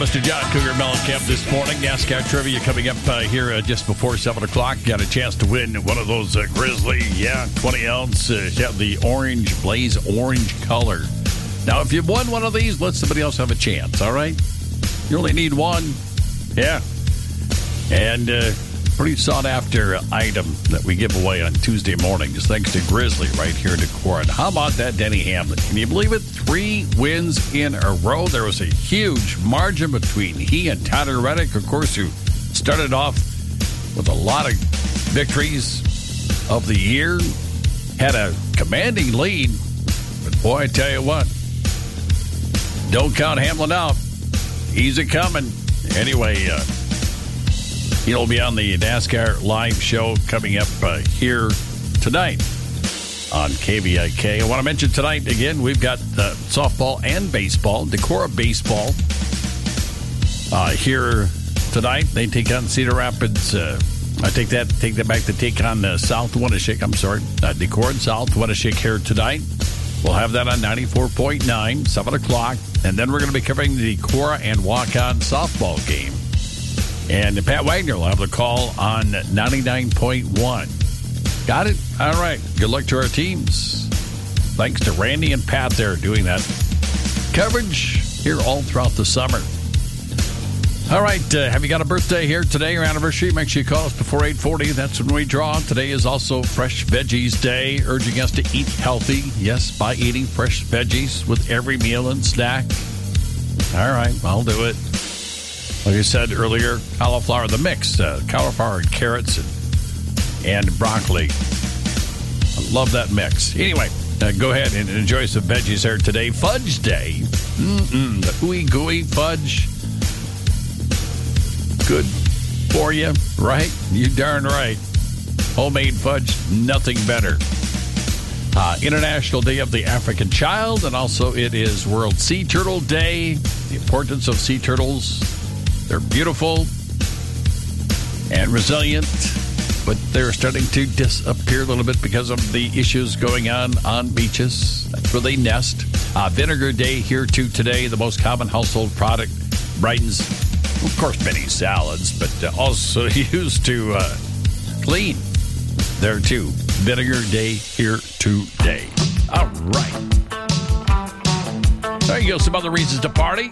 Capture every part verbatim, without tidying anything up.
Mister John Cougar Mellencamp this morning. NASCAR trivia coming up uh, here uh, just before seven o'clock. Got a chance to win one of those uh, Grizzly, yeah, twenty ounce, uh, yeah, the orange, blaze orange color. Now, if you've won one of these, let somebody else have a chance, all right? You only need one. Yeah. And uh, pretty sought-after item that we give away on Tuesday mornings, thanks to Grizzly right here in Decorah. How about that, Denny Hamlin? Can you believe it? Three wins in a row. There was a huge margin between he and Tyler Reddick, of course, who started off with a lot of victories of the year, had a commanding lead. But boy, I tell you what, don't count Hamlin out. He's a-coming. Anyway, uh, he'll be on the NASCAR live show coming up uh, here tonight on K V I K. I want to mention tonight, again, we've got uh, softball and baseball, Decorah baseball, uh, here tonight. They take on Cedar Rapids. Uh, I take that take that back to take on uh, South Winneshiek. I'm sorry, uh, Decorah and South Winneshiek here tonight. We'll have that on ninety-four point nine, seven o'clock. And then we're going to be covering the Decorah and Walk-On softball game. And Pat Wagner will have the call on ninety-nine point one. Got it? All right. Good luck to our teams. Thanks to Randy and Pat there doing that coverage here all throughout the summer. All right. Uh, have you got a birthday here today or anniversary? Make sure you call us before eight forty. That's when we draw. Today is also Fresh Veggies Day, urging us to eat healthy. Yes, by eating fresh veggies with every meal and snack. All right. I'll do it. Like I said earlier, cauliflower, the mix, uh, cauliflower and carrots and, and broccoli. I love that mix. Anyway, uh, go ahead and enjoy some veggies there today. Fudge Day. Mm-mm, the ooey gooey fudge. Good for you, right? You darn right. Homemade fudge, nothing better. Uh, International Day of the African Child, and also it is World Sea Turtle Day. The importance of sea turtles. They're beautiful and resilient, but they're starting to disappear a little bit because of the issues going on on beaches. That's where they nest. Uh, Vinegar Day here, too, today. The most common household product. Brightens, of course, many salads, but uh, also used to uh, clean. There, too. Vinegar Day here today. All right. There you go. Some other reasons to party.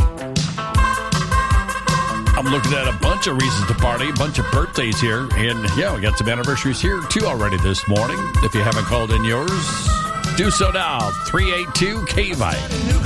I'm looking at a bunch of reasons to party, a bunch of birthdays here. And, yeah, we got some anniversaries here, too, already this morning. If you haven't called in yours, do so now. three eight two K V I.